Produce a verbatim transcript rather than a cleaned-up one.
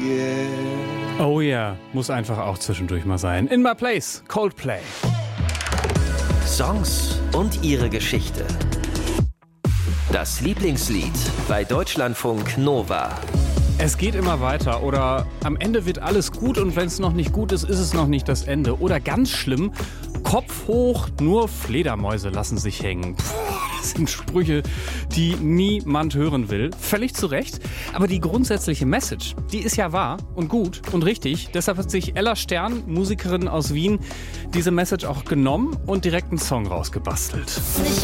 yeah. Oh ja, yeah. Muss einfach auch zwischendurch mal sein. In My Place, Coldplay. Songs und ihre Geschichte. Das Lieblingslied bei Deutschlandfunk Nova. Es geht immer weiter oder am Ende wird alles gut und wenn es noch nicht gut ist, ist es noch nicht das Ende. Oder ganz schlimm, Kopf hoch, nur Fledermäuse lassen sich hängen. Puh, das sind Sprüche, die niemand hören will. Völlig zu Recht. Aber die grundsätzliche Message, die ist ja wahr und gut und richtig. Deshalb hat sich Ella Stern, Musikerin aus Wien, diese Message auch genommen und direkt einen Song rausgebastelt. Ich